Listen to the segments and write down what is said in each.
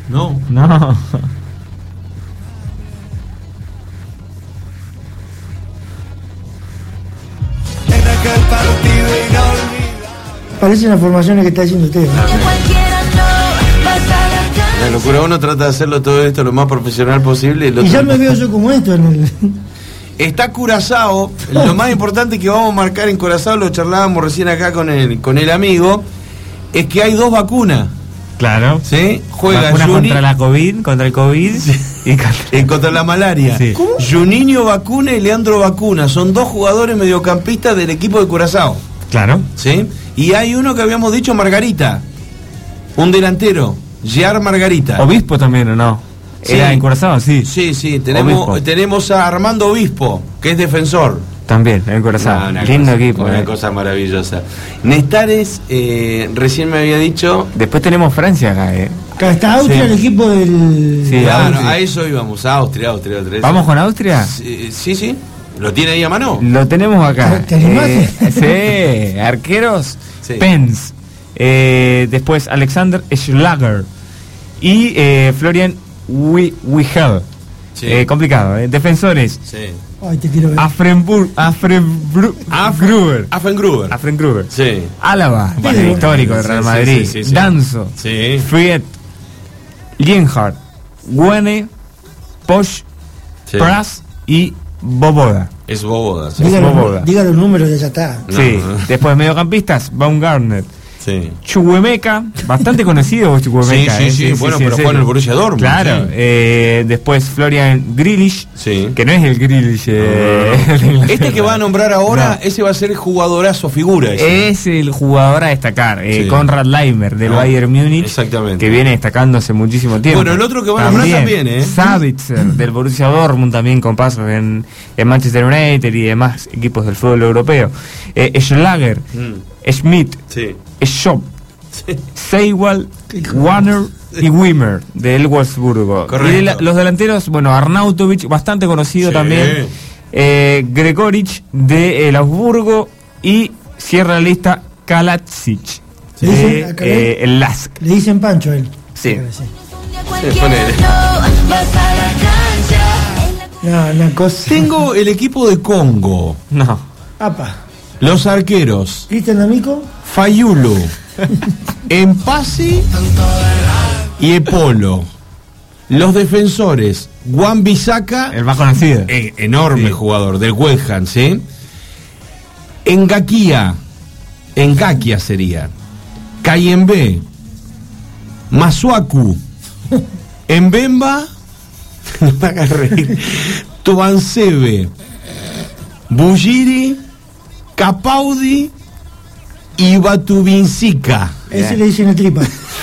No. Parecen las formaciones que está haciendo usted. La locura, uno trata de hacerlo todo esto lo más profesional posible. Y ya me veo yo como esto en el... Está Curazao. Lo más importante que vamos a marcar en Curazao, lo charlábamos recién acá con el amigo, es que hay 2 vacunas. Claro. ¿Sí? Juega vacuna contra la COVID, contra el COVID y contra la malaria. Sí. Juninho vacuna y Leandro vacuna. Son 2 jugadores mediocampistas del equipo de Curazao. Claro. ¿Sí? Y hay uno que habíamos dicho, Margarita. Un delantero. Gear Margarita. Obispo también, ¿o no? Sí. ¿Era en Curazao? Sí. Sí. Tenemos a Armando Obispo, que es defensor. También, en Curazao. Lindo equipo. Una cosa maravillosa. Nestares, recién me había dicho... Después tenemos Francia acá, Acá está Austria, el equipo del... Sí, claro, a eso íbamos. Austria. ¿Vamos con Austria? Sí. ¿Lo tiene ahí a mano? Lo tenemos acá. ¿Te animaste? Sí, arqueros, sí. Pence. Después Alexander Schlager y Florian Wigel. Sí. Complicado, Defensores. Sí. Ay, te quiero ver. Affengruber. Sí. Álava, histórico del Real Madrid. Sí. Danzo. Sí. Fried. Lienhardt. Wene. Posch. Sí. Pras y Boboda. Es Boboda. Sí. Diga los números y ya está. Sí. Después mediocampistas, Baumgartner. Sí. Chukwuemeka, bastante conocido Chukwuemeka. Sí. Bueno, pero juega en el Borussia Dortmund. Claro. Sí. Después Florian Grealish, sí. Que no es el Grealish. Este que va a nombrar ahora, ese va a ser el jugadorazo figura. Ese. Es el jugador a destacar. Sí. Conrad Leimer, del Bayern Múnich. Exactamente. Que viene destacándose muchísimo tiempo. Bueno, el otro que va a nombrar también, Sabitzer, del Borussia Dortmund, también con pasos en Manchester United y demás equipos del fútbol europeo. Schlager, Schmidt. Sí. Schopp, Seiwald, Warner y Wimmer del Wolfsburgo. Correcto. Y los delanteros, bueno, Arnautovic, bastante conocido también, Gregoric de el Augsburgo y cierra la lista Kalacic de el Lask. Le dicen Pancho a él. Sí. No, una cosa. Tengo el equipo de Congo. No. Apa. Los arqueros. ¿Cristian D'Amico? Fayulu, Empasi y Epolo. Los defensores, Wan-Bissaka, El más conocido. Enorme jugador del West Ham, ¿sí? Engakia sería. Kayembe, Masuaku, Mbemba, no me hagas reír, Tobansebe, Bujiri, Capaudi y Batubinsika. Ese le dicen el tripa.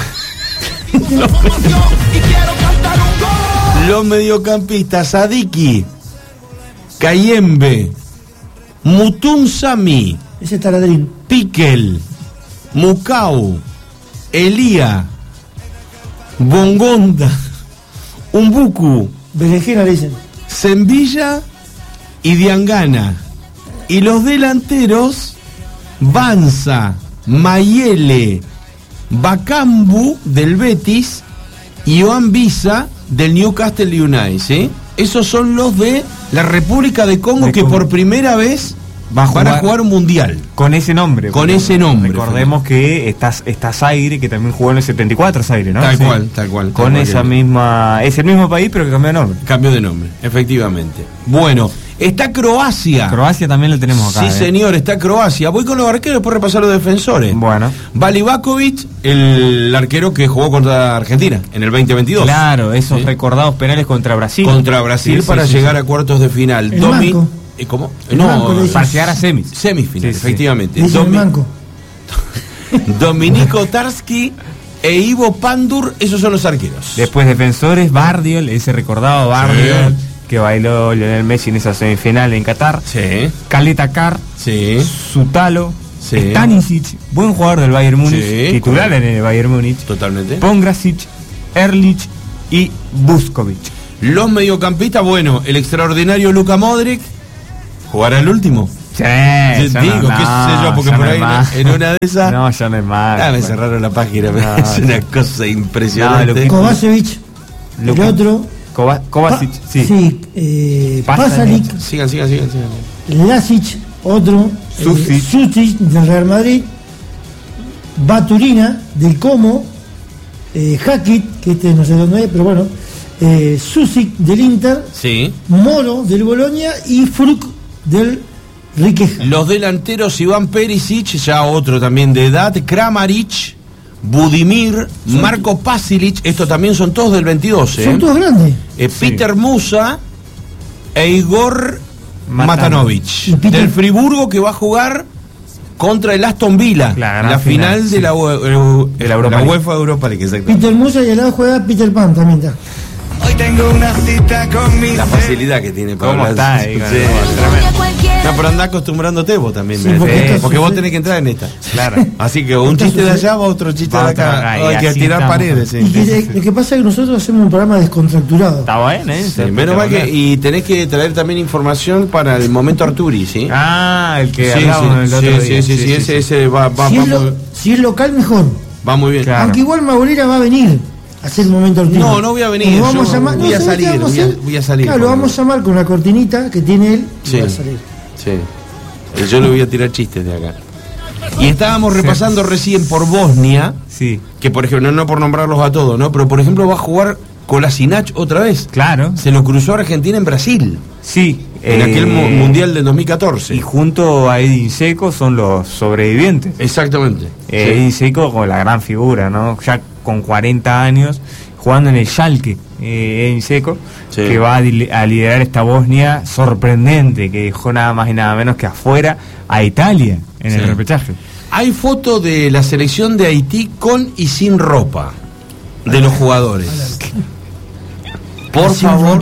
Los mediocampistas, Sadiki, Kayembe, Mutunsami, Ese taladrín. Piquel, Mukau, Elía, Bongonda, Umbuku, Berenjena le dicen. Zembilla y Diangana. Y los delanteros, Banza, Mayele, Bakambu del Betis y Joan Visa del Newcastle United, ¿sí? Esos son los de la República de Congo, que por primera vez van a jugar un mundial. Con ese nombre. Con ese nombre. Recordemos que está Zaire, que también jugó en el 74, Zaire, ¿no? Tal cual. Con esa misma... Es el mismo país, pero que cambió de nombre. Cambió de nombre, efectivamente. Bueno, está Croacia. Croacia también lo tenemos acá. Sí, señor, está Croacia. Voy con los arqueros, después repasar los defensores. Bueno. Balibakovic, el arquero que jugó contra Argentina en el 2022. Claro, esos recordados penales contra Brasil. Contra Brasil para llegar a cuartos de final. ¿Cómo? Para llegar a semifinal, efectivamente. El manco. Dominico Tarski e Ivo Pandur, esos son los arqueros. Después defensores, Bardiol, ese recordado Bardiol, que bailó Lionel Messi en esa semifinal en Qatar. Sí. Caleta Carr, Sutalo, sí. Stanisic, buen jugador del Bayern Múnich, titular en el Bayern Múnich. Totalmente. Pongrasic, Erlich y Buskovic. Los mediocampistas, bueno, el extraordinario Luka Modric. ¿Jugará el último? Sí, Digo, qué sé yo, porque por ahí en una de esas. No, ya no es más. Me cerraron la página, es una cosa impresionante. Kovacevic, el otro. Kovacic, sí. Sí, Pasalic. Sigan. Lasic, otro. Susic del Real Madrid. Baturina del Como. Hakic, que no sé dónde es, pero bueno. Susic del Inter. Sí. Moro del Bologna y Fruk del Rijeka. Los delanteros Iván Perisic, ya otro también de edad, Kramaric, Budimir, Marco Pasilic, estos también son todos del 22. Son todos grandes. Peter Musa e Igor Matanovic, del Friburgo, que va a jugar contra el Aston Villa, la final de la UEFA Europa League. Peter Musa y al lado juega Peter Pan también está. Hoy tengo una cita con mi la facilidad que tiene para ¿Cómo está ahí? No, pero andá acostumbrándote vos también, sí, porque vos tenés que entrar en esta. Claro. Así que un chiste de allá va otro chiste de acá. Hay que tirar estamos. Paredes. Sí. Lo que pasa es que nosotros hacemos un programa descontracturado. Está bueno, sí, menos mal que, y tenés que traer también información para el momento Arturi, ¿sí? El que hablábamos el otro día. Sí, ese va si es local, mejor. Va muy bien. Claro. Aunque igual Maurera va a venir a hacer el momento Arturi. No voy a venir. Vamos a llamar, voy a salir. Claro, lo vamos a llamar con la cortinita que tiene él y va a salir. Sí. Yo le voy a tirar chistes de acá. Y estábamos repasando recién por Bosnia, que por ejemplo, no por nombrarlos a todos, ¿no? Pero por ejemplo va a jugar Kolasinac otra vez. Claro. Se lo cruzó a Argentina en Brasil. Sí. En aquel Mundial del 2014. Y junto a Edin Dzeko son los sobrevivientes. Exactamente. Edin Dzeko como la gran figura, ¿no? Ya con 40 años, jugando en el Schalke, Edin Dzeko, que va a liderar esta Bosnia sorprendente, que dejó nada más y nada menos que afuera a Italia en el repechaje. Hay foto de la selección de Haití con y sin ropa de los jugadores. Por favor,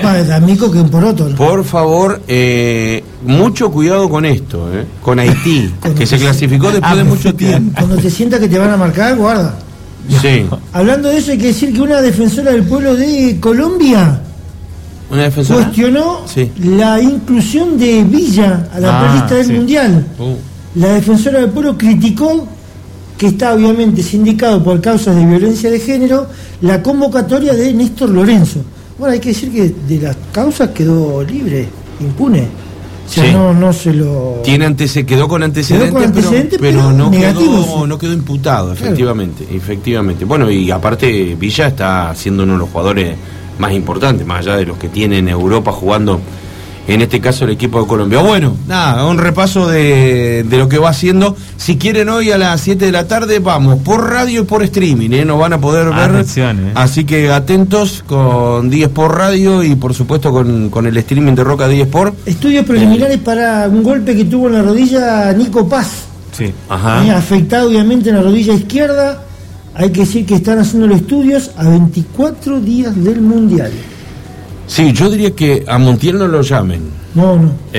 por favor, mucho cuidado con esto, con Haití, que se clasificó después de mucho tiempo. Cuando te sientas que te van a marcar, guarda. Sí. Hablando de eso, hay que decir que una defensora del pueblo de Colombia cuestionó la inclusión de Villa a la prelista del Mundial. La defensora del pueblo criticó que está obviamente sindicado por causas de violencia de género la convocatoria de Néstor Lorenzo. Bueno, hay que decir que de las causas quedó libre, impune. O sea, no se lo... Quedó con antecedentes, pero no quedó imputado, efectivamente. Bueno, y aparte Villa está siendo uno de los jugadores más importantes, más allá de los que tiene en Europa jugando, en este caso el equipo de Colombia. Bueno, nada, un repaso de lo que va haciendo. Si quieren hoy a las 7 de la tarde, vamos por radio y por streaming, nos van a poder ver. Así que atentos con 10 por radio y por supuesto con el streaming de Roca 10 por. Estudios preliminares para un golpe que tuvo en la rodilla Nico Paz. Afectado obviamente en la rodilla izquierda. Hay que decir que están haciendo los estudios a 24 días del Mundial. Sí, yo diría que a Montiel no lo llamen. No.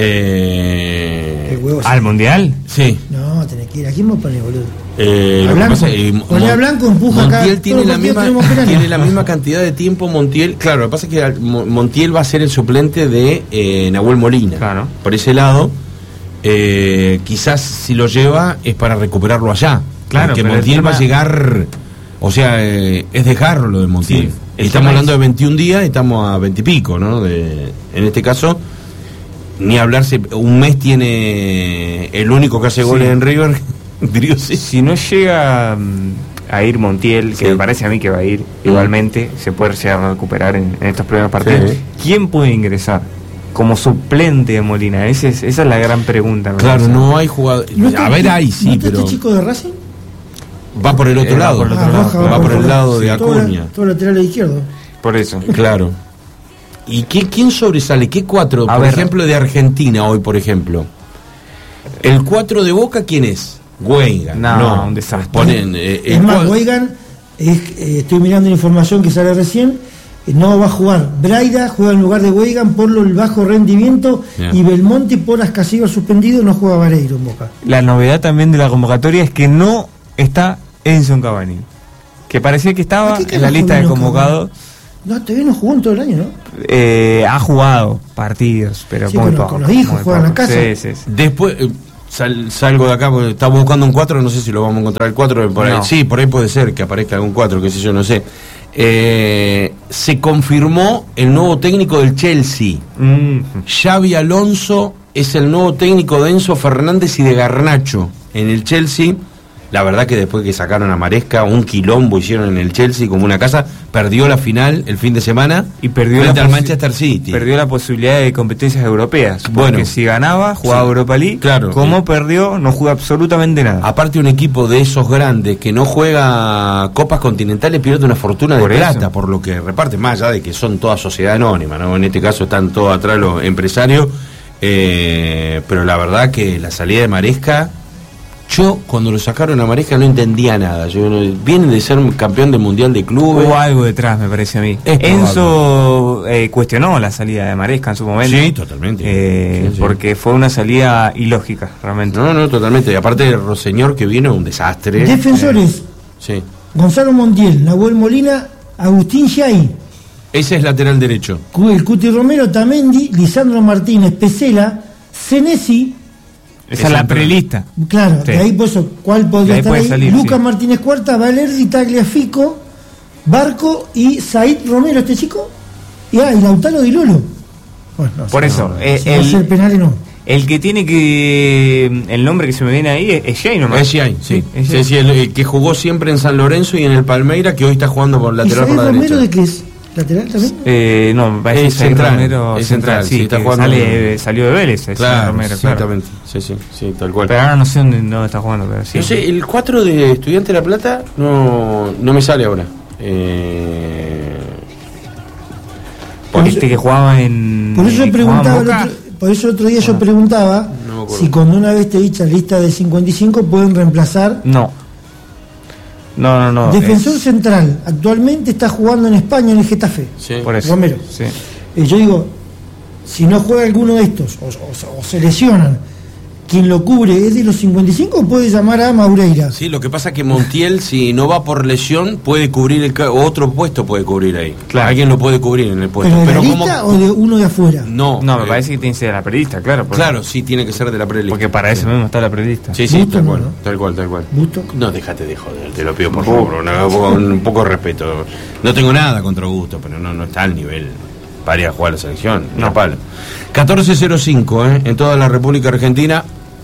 ¿Al Mundial? Sí. No, tenés que ir. ¿A quién vos ponés, boludo? Poné a Blanco, empuja acá. Montiel tiene la misma cantidad de tiempo. Montiel, claro, lo que pasa es que Montiel va a ser el suplente de Nahuel Molina. Claro. Por ese lado, quizás si lo lleva es para recuperarlo allá. Claro, porque Montiel va a llegar, o sea, es dejarlo lo de Montiel. Estamos hablando de 21 días, estamos a 20 y pico, ¿no? En este caso, ni hablarse, un mes tiene el único que hace goles en River. Si no llega a ir Montiel, que me parece a mí que va a ir igualmente, se puede llegar a recuperar en estos primeros partidos. ¿Quién puede ingresar como suplente de Molina? Esa es la gran pregunta. Claro, no hay jugador. A ver, ahí sí, pero. ¿Este chico de Racing? Va por el otro lado. Va por el lado de Acuña. Todo lateral izquierdo. Por eso. Claro. ¿Y quién sobresale? ¿Qué 4? Por ejemplo, de Argentina hoy, por ejemplo. ¿El 4 de Boca quién es? Weigan. No, un desastre. Es más, Weigan, estoy mirando la información que sale recién, no va a jugar. Braida juega en lugar de Weigan por el bajo rendimiento y Belmonte por Ascasíbar suspendido, no juega Vareiro en Boca. La novedad también de la convocatoria es que no está Edinson Cavani, que parecía que estaba en la lista de convocados. No, todavía no jugó en todo el año, ¿no? Ha jugado partidos, pero sí, muy con, poco. Con los hijos juegan en la casa. Sí. Después salgo de acá porque estamos buscando un 4, no sé si lo vamos a encontrar el 4. Por ahí, sí, por ahí puede ser que aparezca algún 4, qué sé yo, no sé. Se confirmó el nuevo técnico del Chelsea. Xabi Alonso es el nuevo técnico de Enzo Fernández y de Garnacho en el Chelsea. La verdad que después que sacaron a Maresca, un quilombo hicieron en el Chelsea como una casa, perdió la final el fin de semana y perdió frente al Manchester City. Perdió la posibilidad de competencias europeas. Bueno, porque si ganaba, jugaba Europa League. Claro. Como perdió, no juega absolutamente nada. Aparte, un equipo de esos grandes que no juega copas continentales pierde una fortuna de plata por lo que reparte, más allá de que son toda sociedad anónima, ¿no? En este caso están todos atrás los empresarios, pero la verdad que la salida de Maresca, yo cuando lo sacaron a Maresca no entendía nada. Vienen de ser campeón del Mundial de Clubes. Hubo algo detrás, me parece a mí. Enzo cuestionó la salida de Maresca en su momento. Sí, totalmente. Sí. Porque fue una salida ilógica, realmente. No, totalmente. Y aparte de Roseñor, que vino un desastre. Defensores. Sí. Gonzalo Montiel, Nahuel Molina, Agustín Giai. Ese es lateral derecho. El Cuti Romero, Tamendi, Lisandro Martínez, Pesela, Senesi. Esa es la prelista. Claro, sí. De ahí por eso, ¿cuál podría estar ahí? Salir, Lucas Martínez Cuarta, Valerdi, Tagliafico, Barco y Said Romero, este chico. Y Lautaro Di Lolo. Bueno, por eso, si va a ser penal, no. El que tiene que... El nombre que se me viene ahí es Giai nomás. Es Giai, sí. Sí, el que jugó siempre en San Lorenzo y en el Palmeira, que hoy está jugando por lateral por la derecha. ¿Y Said Romero de qué es? ¿Lateral también? No, me parece es central. Romero, es central, sí, está jugando. Salió de Vélez. Claro, Romero, exactamente. Claro. Sí, tal cual. Pero ahora no sé dónde está jugando. Pero sí. No sé, el 4 de Estudiante de La Plata no me sale ahora. Este que jugaba en... Por eso preguntaba por eso el otro día yo preguntaba si cuando una vez te dicha lista de 55 pueden reemplazar. No. Defensor central, actualmente está jugando en España en el Getafe. Sí. Por eso. Romero. Sí. Yo digo, si no juega alguno de estos o se lesionan, quien lo cubre es de los 55 o puede llamar a Maureira. Sí, lo que pasa es que Montiel, si no va por lesión, puede cubrir otro puesto, puede cubrir ahí. Claro. Alguien lo puede cubrir en el puesto. ¿Pero de la lista o de uno de afuera? No, me parece que tiene que ser de la prelista, claro. Claro, sí, tiene que ser de la prelista. Porque para eso mismo está la prelista. Sí, Busto, tal cual. ¿Busto? No, déjate de joder, te lo pido por favor, un poco de respeto. No tengo nada contra Augusto, pero no está al nivel para ir a jugar a la selección. No, palo. 14:05, en toda la República Argentina.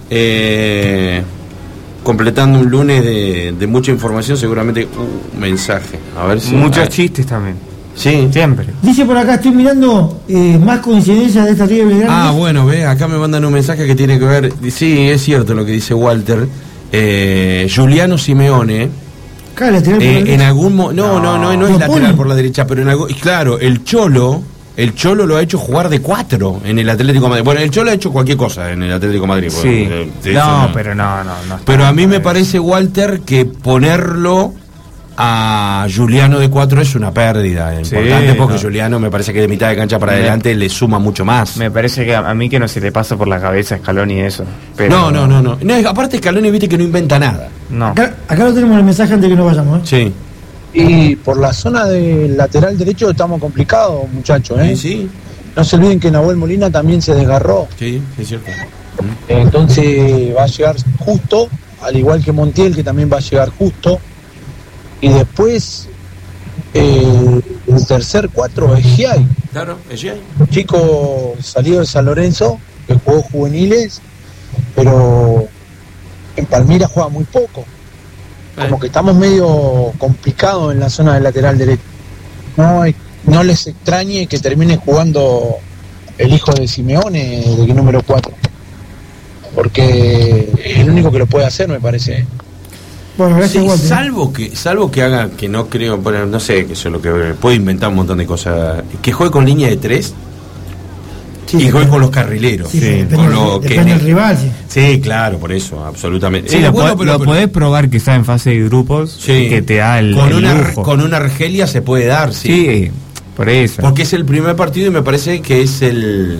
Completando un lunes de mucha información, seguramente un mensaje. A ver si muchos chistes también. Sí, siempre. Dice por acá, estoy mirando más coincidencias de esta Ría de Belgrano. Bueno, acá me mandan un mensaje que tiene que ver. Sí, es cierto lo que dice Walter. Giuliano Simeone. Claro, lateral por la en algún no es lateral por la derecha, pero claro, el Cholo lo ha hecho jugar de 4 en el Atlético de Madrid. Bueno, el Cholo ha hecho cualquier cosa en el Atlético de Madrid. Sí. Pero no. Pero a mí me parece, Walter, que ponerlo a Giuliano de 4 es una pérdida importante, porque Giuliano me parece que de mitad de cancha para adelante le suma mucho más. Me parece que a mí que no se le pasa por la cabeza a Scaloni eso. Pero... No. Aparte Scaloni, viste que no inventa nada. No. Acá lo tenemos el mensaje antes que nos vayamos. Sí. Y por la zona del lateral derecho estamos complicados, muchachos, Sí. No se olviden que Nahuel Molina también se desgarró. Sí, es cierto. Entonces va a llegar justo, al igual que Montiel, que también va a llegar justo. Y después el tercer 4 es Giai. Claro, es Giai. Chico salido de San Lorenzo, que jugó juveniles, pero en Palmira juega muy poco. Como que estamos medio complicados en la zona del lateral derecho. No les extrañe que termine jugando el hijo de Simeone, del número 4. Porque es el único que lo puede hacer, me parece. Bueno, gracias, sí, salvo que haga, que no creo, bueno, no sé, que eso es lo que puede inventar un montón de cosas. Que juegue con línea de 3. Sí, y juegue con los carrileros. Sí, depende del rival. Sí, claro, por eso, absolutamente. Sí, lo podés probar que está en fase de grupos, que te da el lujo. Con una Argelia se puede dar, sí, por eso. Porque es el primer partido y me parece que es el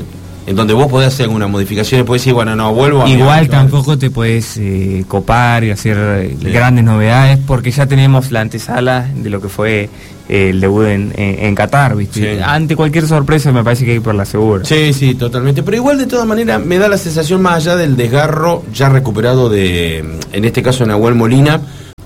en donde vos podés hacer alguna modificación y podés decir, bueno, no, vuelvo a... Igual tampoco te podés copar y hacer grandes novedades, porque ya tenemos la antesala de lo que fue el debut en Qatar, ¿viste? Sí. Ante cualquier sorpresa me parece que hay que ir por la segura. Sí, totalmente. Pero igual, de todas maneras, me da la sensación, más allá del desgarro ya recuperado en este caso, de Nahuel Molina,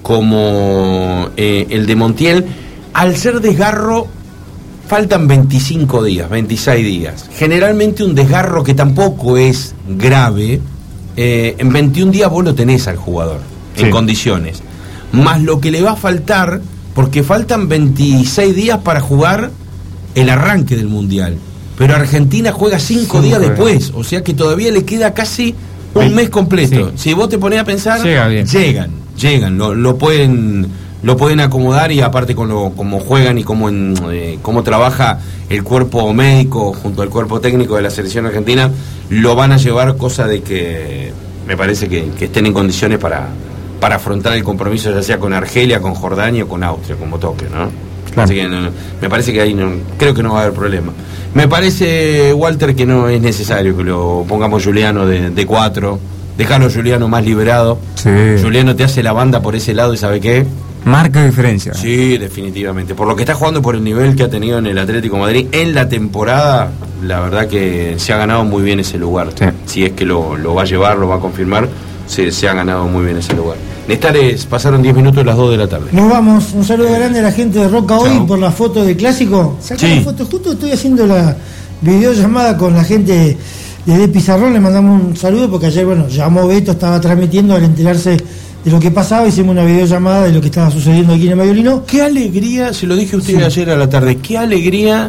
como el de Montiel, al ser desgarro, faltan 25 días, 26 días. Generalmente un desgarro que tampoco es grave, en 21 días vos lo tenés al jugador, en condiciones. Más lo que le va a faltar, porque faltan 26 días para jugar el arranque del Mundial. Pero Argentina juega 5 días después, o sea que todavía le queda casi un mes completo. Si vos te ponés a pensar, llegan, lo pueden acomodar, y aparte con cómo juegan y cómo trabaja el cuerpo médico junto al cuerpo técnico de la selección argentina, lo van a llevar, cosa de que me parece que estén en condiciones para afrontar el compromiso, ya sea con Argelia, con Jordania o con Austria, como toque, ¿no? Claro. Así que me parece que ahí creo que no va a haber problema. Me parece, Walter, que no es necesario que lo pongamos Juliano de 4, dejarlo Juliano más liberado. Sí. Juliano te hace la banda por ese lado y ¿sabe qué? Marca diferencia. Sí, definitivamente. Por lo que está jugando, por el nivel que ha tenido en el Atlético de Madrid en la temporada, la verdad que se ha ganado muy bien ese lugar. Sí. Si es que lo va a llevar, lo va a confirmar, se ha ganado muy bien ese lugar. Nestares, pasaron 10 minutos de las 2 de la tarde. Nos vamos. Un saludo grande a la gente de Roca hoy por la foto del clásico. Sacá la foto. Justo estoy haciendo la videollamada con la gente de Pizarrón. Le mandamos un saludo porque ayer, llamó Beto, estaba transmitiendo. Al enterarse de lo que pasaba, hicimos una videollamada de lo que estaba sucediendo aquí en el Mayolino. Qué alegría, se lo dije a usted ayer a la tarde, qué alegría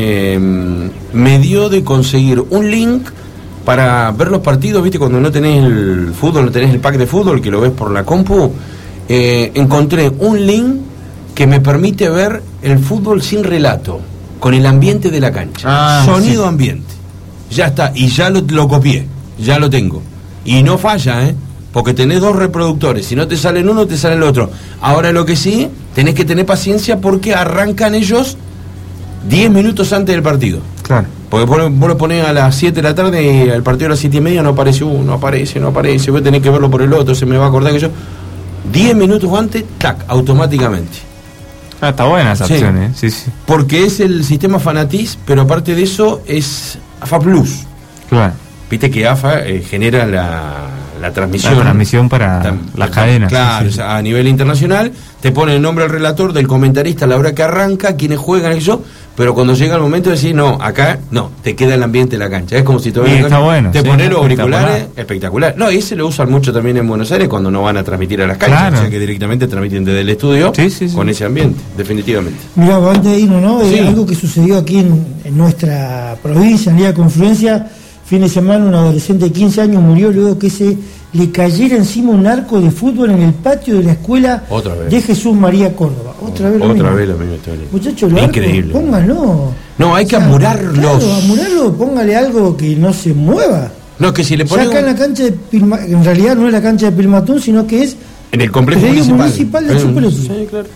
me dio de conseguir un link para ver los partidos, viste, cuando no tenés el fútbol, no tenés el pack de fútbol, que lo ves por la compu. Encontré un link que me permite ver el fútbol sin relato, con el ambiente de la cancha, sonido ambiente. Ya está, y ya lo copié, ya lo tengo. Y no falla, porque tenés 2 reproductores, si no te salen uno, te sale el otro. Ahora lo que sí, tenés que tener paciencia porque arrancan ellos 10 minutos antes del partido. Claro. Porque vos lo ponés a las 7 de la tarde y al partido a las 7:30 no aparece uno, no aparece, vos tenés que verlo por el otro, se me va a acordar que yo... 10 minutos antes, tac, automáticamente. Está buena esa opción, Sí. Porque es el sistema Fanatiz, pero aparte de eso es AFA Plus. Claro. Viste que AFA genera la transmisión. La transmisión para las cadenas. Claro, sí. O sea, a nivel internacional, te pone el nombre del relator, del comentarista a la hora que arranca, quienes juegan, eso. Pero cuando llega el momento de decir, no, acá, no, te queda el ambiente de la cancha. Es como si te pones los auriculares, espectacular. No, y ese lo usan mucho también en Buenos Aires cuando no van a transmitir a las canchas. Claro. O sea que directamente transmiten desde el estudio con ese ambiente, definitivamente. Mirá, antes de irnos, ¿no? Algo que sucedió aquí en nuestra provincia, en Liga Confluencia. Fin de semana, un adolescente de 15 años murió luego que se le cayera encima un arco de fútbol en el patio de la escuela de Jesús María Córdoba. Otra vez la misma historia. Muchachos, increíble. Pónganlo. No, hay que amurarlos. Claro, amurarlo, póngale algo que no se mueva. No, que si le ponen... Acá en la cancha de en realidad no es la cancha de Pilmatún, sino que es... En el complejo municipal de Chupelú. Sí, claro.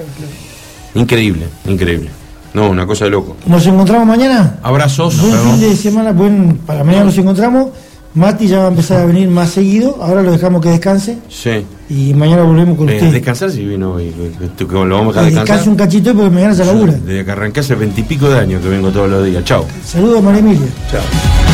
Increíble. No, una cosa de loco. Nos encontramos mañana. Abrazos. Buen fin de semana, para mañana nos encontramos. Mati ya va a empezar a venir más seguido. Ahora lo dejamos que descanse. Sí. Y mañana volvemos con usted. Descansar si vino hoy. Lo vamos a dejar descansar. Descansa un cachito porque mañana se labura. Desde que arranqué hace 20 y pico de años que vengo todos los días. Chao. Saludos a María Emilia. Chao.